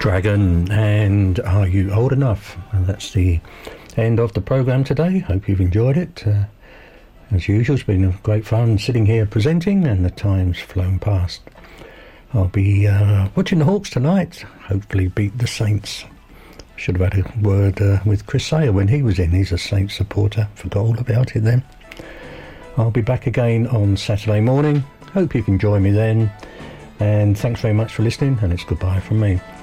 Dragon and Are You Old Enough? And that's the end of the programme today. Hope you've enjoyed it. As usual, it's been great fun sitting here presenting, and the time's flown past. I'll be watching the Hawks tonight, hopefully beat the Saints. Should have had a word with Chris Sayer when he was in. He's a Saints supporter. Forgot all about it then. I'll be back again on Saturday morning. Hope you can join me then. And thanks very much for listening, and it's goodbye from me.